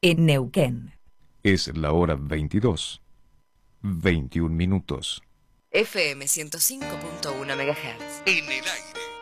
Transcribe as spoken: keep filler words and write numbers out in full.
en Neuquén. Es la hora veintidós, veintiún minutos. F M ciento cinco punto uno megahertz. En el aire.